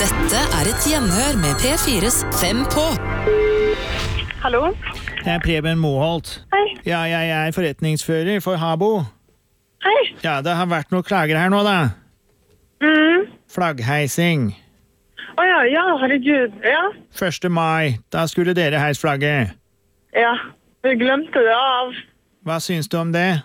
Dette er et gjenhør med P4's Fem på. Hallo? Det er Preben Moholt. Hei. Ja, jeg er forretningsfører for Habo. Hei. Ja, det har vært noen klager her nå, da. Flaggheising. Ja, herregud. Ja. 1. mai, da skulle dere heise flagget. Ja, vi glemte det av. Hva syns du om det?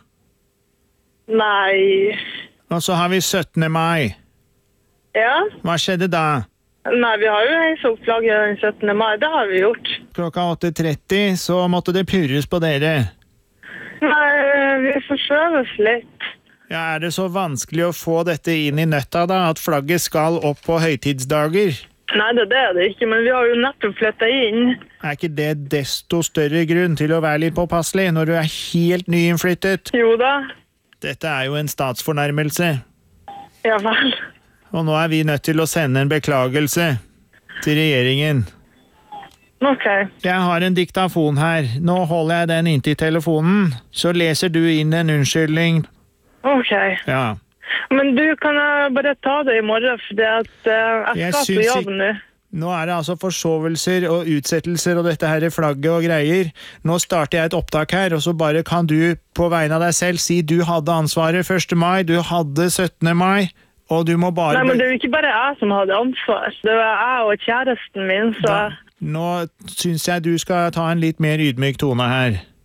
Nei. Og så har vi 17. mai. Ja? Hva skjedde da? Nei, vi har jo heist opp flagget den 17. mai. Det har vi gjort. Klokka 8:30 så måtte det purres på dere. Nei, vi forskjøver oss litt. Ja, er det så vanskelig å få dette inn i nøtta da, at flagget skal opp på høytidsdager? Nei, det er det ikke, men vi har jo nettopp flyttet inn. Er ikke det desto større grunn til å være litt påpasselig når du er helt nyinnflyttet? Jo da. Dette er jo en statsfornærmelse, Ja vel. og nå er vi nødt til å sende en beklagelse til regjeringen. Ok. Jeg har en diktafon her. Nå holder jeg den inntil telefonen, så leser du inn en unnskyldning. Ok. Ja. Men du, kan jeg bare ta det i morgen, fordi at jeg skal på jobb nå. Nå er det altså forsovelser og utsettelser og dette her flagget og greier. Nå starter jeg et opptak her, og så bare kan du på vegne av deg selv si du hadde ansvaret 1. mai, du hadde 17. mai, og du må bare... Nei, men det er jo ikke bare jeg som hadde ansvar. Det var jeg og kjæresten min, så... Nå synes jeg du skal ta en litt mer ydmyk tone her.